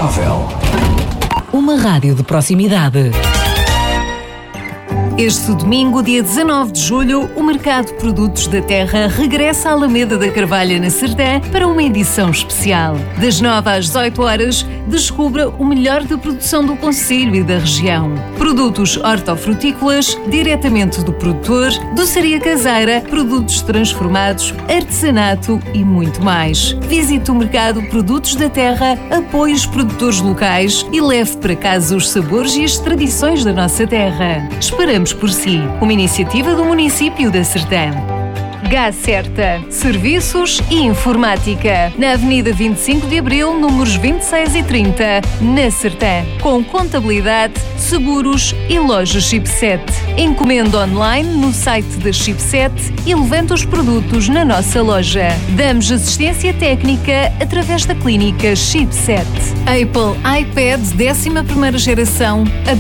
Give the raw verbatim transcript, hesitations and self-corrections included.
Saudável. Uma rádio de proximidade. Este domingo, dia dezanove de julho, o Mercado de Produtos da Terra regressa à Alameda da Carvalha, na Serdã, para uma edição especial. Das nove às dezoito horas, descubra o melhor da produção do concelho e da região. Produtos hortofrutícolas, diretamente do produtor, doçaria caseira, produtos transformados, artesanato e muito mais. Visite o Mercado Produtos da Terra, apoie os produtores locais e leve para casa os sabores e as tradições da nossa terra. Esperamos por si. Uma iniciativa do município da Serdã. Gacerta, Serviços e Informática, na Avenida vinte e cinco de Abril, números vinte e seis e trinta, na Serdã, com contabilidade, seguros e loja Chipset. Encomenda online no site da Chipset e levanta os produtos na nossa loja. Damos assistência técnica através da clínica Chipset. Apple iPad décima primeira geração,